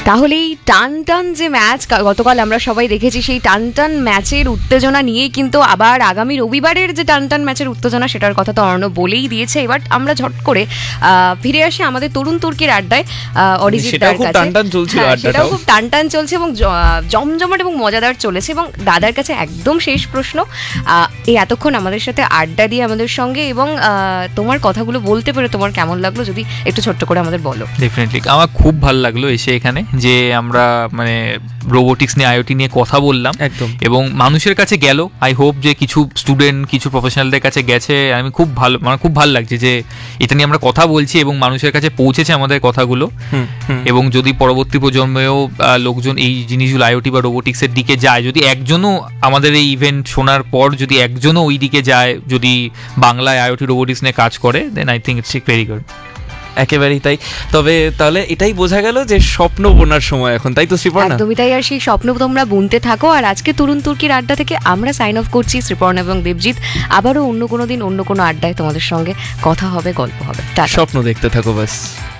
তাহলে এই টান টান যে ম্যাচ গতকাল আমরা সবাই দেখেছি, সেই টান টান ম্যাচের উত্তেজনা নিয়েই কিন্তু আবার আগামী রবিবারের যে টান টান ম্যাচের উত্তেজনা সেটার কথা তো অর্ণব বলেই দিয়েছে। এবার আমরা ঝট করে ফিরে আসি আমাদের তরুণ তুর্কির আড্ডায়। অরিজিৎ দার কাছে সেটাও খুব টান টান চলছে এবং জমজমাট এবং মজাদার চলেছে। এবং দাদার কাছে একদম শেষ প্রশ্ন, এই এতক্ষণ আমাদের সাথে আড্ডা দিয়ে আমাদের সঙ্গে এবং তোমার কথাগুলো বলতে পেরে তোমার কেমন লাগলো, যদি একটু ছোট্ট করে আমাদের বলো। ডেফিনেটলি আমার খুব ভালো লাগলো এসে এখানে, যে আমরা মানে রোবোটিক্স নিয়ে আইওটি নিয়ে কথা বললাম একদম, এবং মানুষের কাছে গেল। আই হোপ যে কিছু স্টুডেন্ট কিছু প্রফেশনালদের কাছে গেছে। আমি খুব ভালো, মানে খুব ভালো লাগছে যে এটা নিয়ে আমরা কথা বলছি এবং মানুষের কাছে পৌঁছেছে আমাদের কথাগুলো। এবং যদি পরবর্তী প্রজন্মেও লোকজন এই জিনিসগুলো আইওটি বা রোবোটিক্সের দিকে যায়, যদি একজনও আমাদের এই ইভেন্ট শোনার পর যদি একজনও ওই দিকে যায়, যদি বাংলায় আইওটি রোবোটিক্স নিয়ে কাজ করে, then I think it's very good. একেবারেই তাই। তবে তাহলে এটাই বোঝা গেল যে স্বপ্ন বোনার সময় এখন, তাই তো শ্রীপর্ণা? একদমই তাই। আর সেই স্বপ্ন তোমরা বুনতে থাকো। আর আজকে তরুণ তুর্কির আড্ডা থেকে আমরা সাইন অফ করছি, শ্রীপর্ণা এবং দেবজিৎ। আবারও অন্য কোনো দিন অন্য কোনো আড্ডায় তোমাদের সঙ্গে কথা হবে, গল্প হবে। স্বপ্ন দেখতে থাকো বাস।